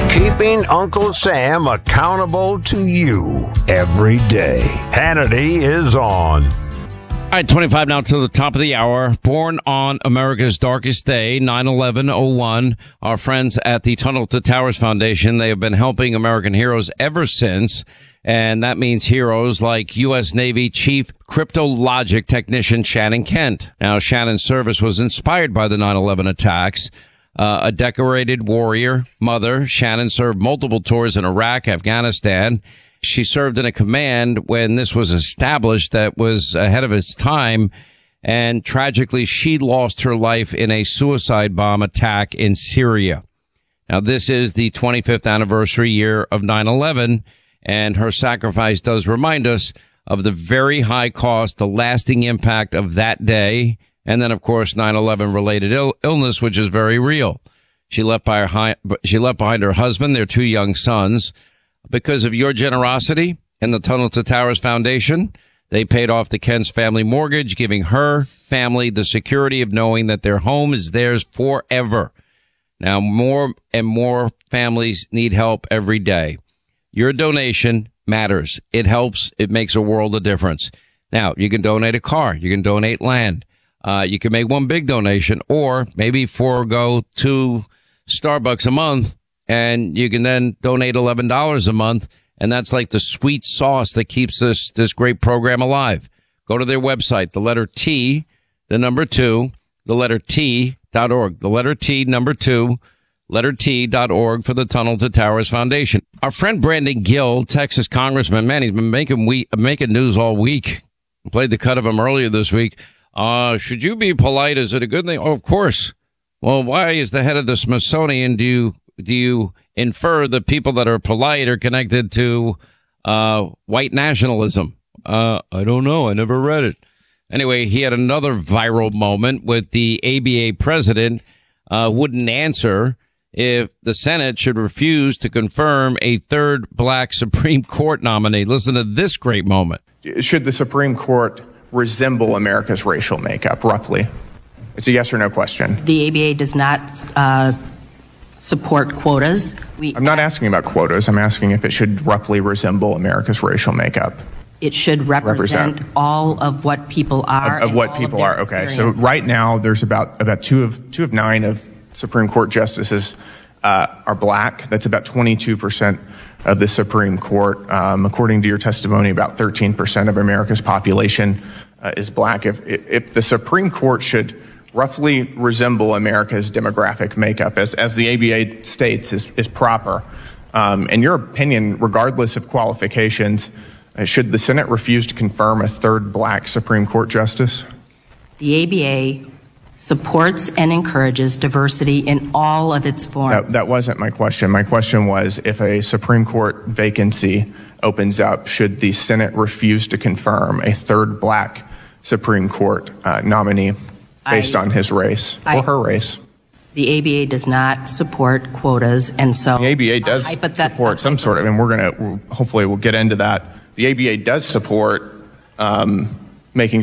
Keeping Uncle Sam accountable to you every day. Hannity is on. All right, 25 now to the top of the hour. Born on America's darkest day, 9/11/01. Our friends at the Tunnel to Towers Foundation, they have been helping American heroes ever since. And that means heroes like U.S. Navy Chief Cryptologic Technician Shannon Kent. Now, Shannon's service was inspired by the 9/11 attacks. A decorated warrior mother, Shannon served multiple tours in Iraq, Afghanistan. She served in a command when this was established that was ahead of its time. And tragically, she lost her life in a suicide bomb attack in Syria. Now, this is the 25th anniversary year of 9/11, and her sacrifice does remind us of the very high cost, the lasting impact of that day. And then, of course, 9/11 related illness, which is very real. She left behind her husband, their two young sons. Because of your generosity and the Tunnel to Towers Foundation, they paid off the Kent's family mortgage, giving her family the security of knowing that their home is theirs forever. Now, more and more families need help every day. Your donation matters. It helps. It makes a world of difference. Now, you can donate a car. You can donate land. You can make one big donation, or maybe forego 2 Starbucks a month, and you can then donate $11 a month. And that's like the sweet sauce that keeps this great program alive. Go to their website, the letter T, the number 2, the letter T.org, the letter T, number 2, letter T.org for the Tunnel to Towers Foundation. Our friend Brandon Gill, Texas congressman, man, he's been making news all week. I played the cut of him earlier this week. Should you be polite? Is it a good thing? Oh, of course. Well, why is the head of the Smithsonian? Do you infer the people that are polite are connected to white nationalism? I don't know. I never read it. Anyway, he had another viral moment with the ABA president wouldn't answer if the Senate should refuse to confirm a third black Supreme Court nominee. Listen to this great moment. Should the Supreme Court resemble America's racial makeup, roughly? It's a yes or no question. The ABA does not support quotas. I'm not asking about quotas. I'm asking if it should roughly resemble America's racial makeup. It should represent all of what people are. Of what people are. Okay. So right now, there's about two of 9 of Supreme Court justices are black. That's about 22% of the Supreme Court. According to your testimony, about 13% of America's population is black. If the Supreme Court should roughly resemble America's demographic makeup, as the ABA states is proper, in your opinion, regardless of qualifications, should the Senate refuse to confirm a third black Supreme Court justice? The ABA supports and encourages diversity in all of its forms. That wasn't my question. My question was, if a Supreme Court vacancy opens up, should the Senate refuse to confirm a third black Supreme Court nominee based on his race or her race? The ABA does not support quotas, and so the ABA does support some sort of, and hopefully we'll get into that. The ABA does support making